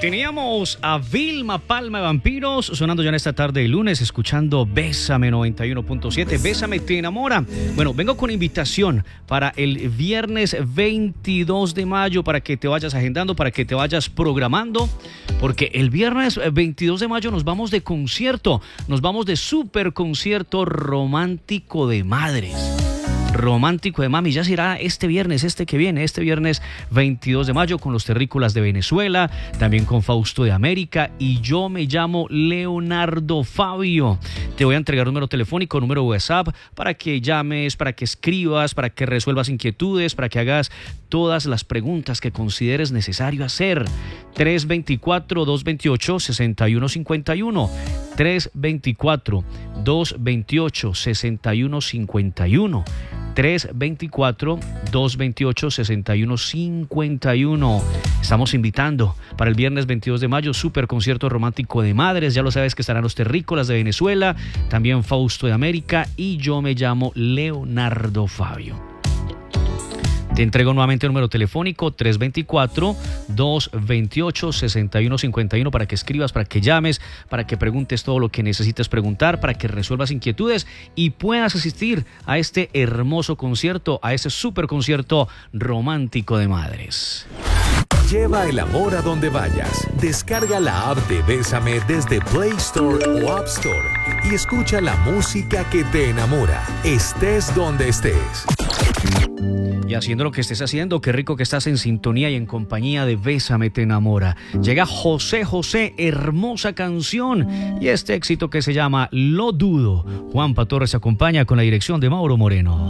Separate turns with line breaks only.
Teníamos a Vilma Palma de Vampiros sonando ya en esta tarde de lunes, escuchando Bésame 91.7. Bésame te enamora. Bueno, vengo con invitación para el viernes 22 de mayo para que te vayas agendando, para que te vayas programando, porque el viernes 22 de mayo nos vamos de concierto, nos vamos de super concierto romántico de madres. Romántico de mami, ya será este viernes, este viernes 22 de mayo con los Terrícolas de Venezuela, también con Fausto de América y yo me llamo Leonardo Fabio. Te voy a entregar número telefónico, número WhatsApp para que llames, para que escribas, para que resuelvas inquietudes, para que hagas todas las preguntas que consideres necesario hacer. 324-228-6151. 324-228-6151. 324-228-6151. Estamos invitando para el viernes 22 de mayo, super concierto romántico de madres. Ya lo sabes que estarán los Terrícolas de Venezuela, también Fausto de América y yo me llamo Leonardo Fabio. Te entrego nuevamente el número telefónico 324-228-6151 para que escribas, para que llames, para que preguntes todo lo que necesites preguntar, para que resuelvas inquietudes y puedas asistir a este hermoso concierto, a ese super concierto romántico de madres.
Lleva el amor a donde vayas. Descarga la app de Bésame desde Play Store o App Store y escucha la música que te enamora, estés donde estés.
Y haciendo lo que estés haciendo, qué rico que estás en sintonía y en compañía de Bésame te enamora. Llega José José, hermosa canción y este éxito que se llama Lo dudo. Juanpa Torres se acompaña con la dirección de Mauro Moreno.